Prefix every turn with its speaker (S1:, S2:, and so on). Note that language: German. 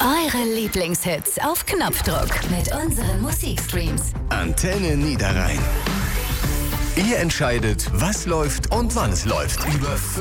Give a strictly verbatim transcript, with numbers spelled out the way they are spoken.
S1: Eure Lieblingshits auf Knopfdruck mit unseren Musikstreams.
S2: Antenne Niederrhein. Ihr entscheidet, was läuft und wann es läuft. Über